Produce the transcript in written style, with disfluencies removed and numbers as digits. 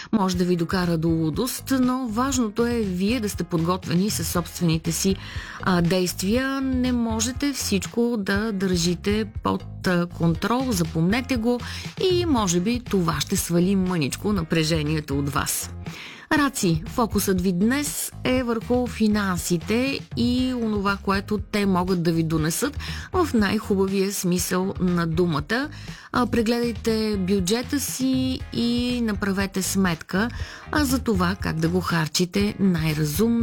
Може да ви докара до лудост, но важното е вие да сте подготвени със собствените си действия. Не можете всичко да държите под контрол, запомнете го и може би това ще свали мъничко напрежението от вас. Раци, фокусът ви днес е върху финансите и онова, което те могат да ви донесат в най-хубавия смисъл на думата. Прегледайте бюджета си и направете сметка за това как да го харчите най-разумно